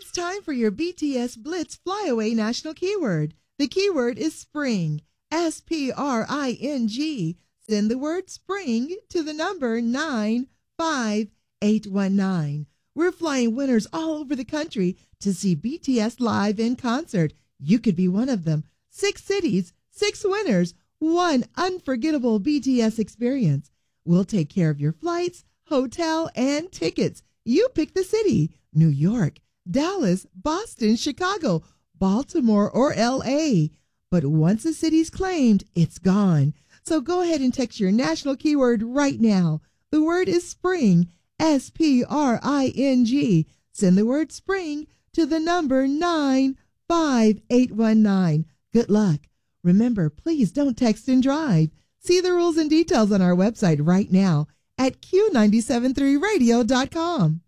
It's time for your BTS Blitz Flyaway National Keyword. The keyword is spring, S-P-R-I-N-G. Send the word spring to the number 95819. We're flying winners all over the country to see BTS live in concert. You could be one of them. 6 cities, 6 winners, 1 unforgettable BTS experience. We'll take care of your flights, hotel, and tickets. You pick the city: New York, Dallas, Boston, Chicago, Baltimore, or L.A. But once a city's claimed, it's gone. So go ahead and text your national keyword right now. The word is spring, S-P-R-I-N-G. Send the word spring to the number 95819. Good luck. Remember, please don't text and drive. See the rules and details on our website right now at Q973radio.com.